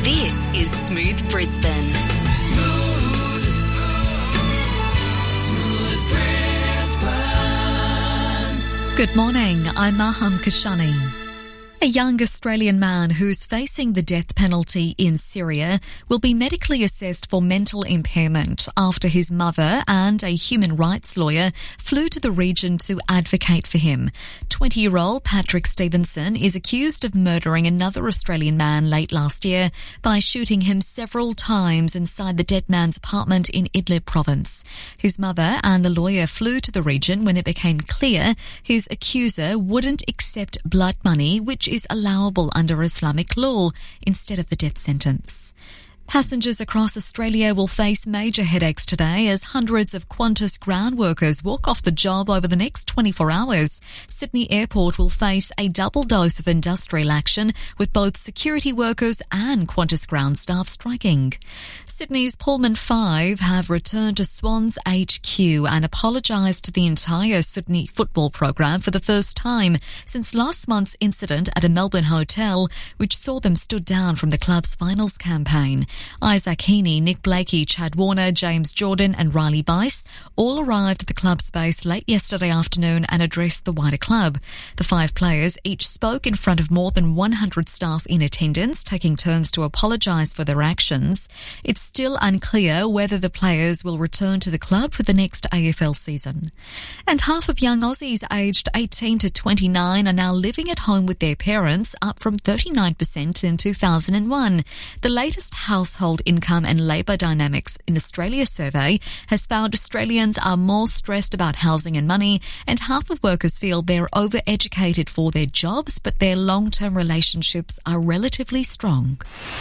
This is Smooth Brisbane. Smooth Brisbane. Good morning, I'm Maham Kashani. A young Australian man who's facing the death penalty in Syria will be medically assessed for mental impairment after his mother and a human rights lawyer flew to the region to advocate for him. 20-year-old Patrick Stevenson is accused of murdering another Australian man late last year by shooting him several times inside the dead man's apartment in Idlib province. His mother and the lawyer flew to the region when it became clear his accuser wouldn't accept blood money, which is allowable under Islamic law, instead of the death sentence. Passengers across Australia will face major headaches today as hundreds of Qantas ground workers walk off the job over the next 24 hours. Sydney Airport will face a double dose of industrial action with both security workers and Qantas ground staff striking. Sydney's Pullman 5 have returned to Swans HQ and apologised to the entire Sydney football program for the first time since last month's incident at a Melbourne hotel, which saw them stood down from the club's finals campaign. Isaac Heaney, Nick Blakey, Chad Warner, James Jordan and Riley Bice all arrived at the club's base late yesterday afternoon and addressed the wider club. The 5 players each spoke in front of more than 100 staff in attendance, taking turns to apologise for their actions. It's still unclear whether the players will return to the club for the next AFL season. And half of young Aussies aged 18 to 29 are now living at home with their parents, up from 39% in 2001. The latest household income and labour dynamics in Australia survey has found Australians are more stressed about housing and money, and half of workers feel they're overeducated for their jobs, but their long-term relationships are relatively strong.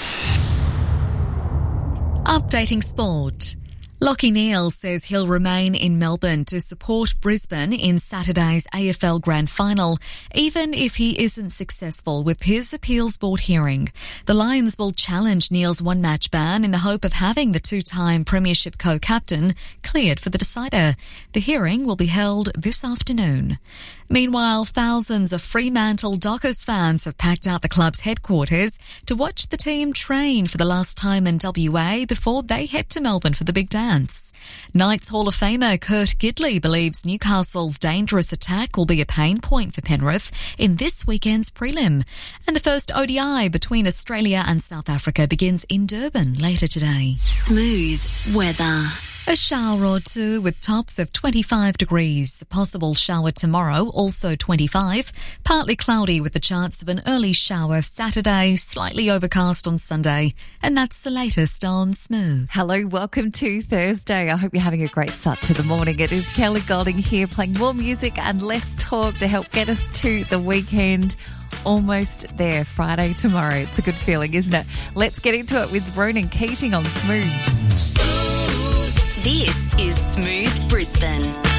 Updating sport. Lachie Neale says he'll remain in Melbourne to support Brisbane in Saturday's AFL Grand Final, even if he isn't successful with his appeals board hearing. The Lions will challenge Neale's one-match ban in the hope of having the two-time Premiership co-captain cleared for the decider. The hearing will be held this afternoon. Meanwhile, thousands of Fremantle Dockers fans have packed out the club's headquarters to watch the team train for the last time in WA before they head to Melbourne for the big dance. Knights Hall of Famer Kurt Gidley believes Newcastle's dangerous attack will be a pain point for Penrith in this weekend's prelim. And the first ODI between Australia and South Africa begins in Durban later today. Smooth weather. A shower or two with tops of 25 degrees. A possible shower tomorrow, also 25. Partly cloudy with the chance of an early shower Saturday, slightly overcast on Sunday. And that's the latest on Smooth. Hello, welcome to Thursday. I hope you're having a great start to the morning. It is Kelly Golding here, playing more music and less talk to help get us to the weekend. Almost there, Friday tomorrow. It's a good feeling, isn't it? Let's get into it with Ronan Keating on Smooth. This is Smooth Brisbane.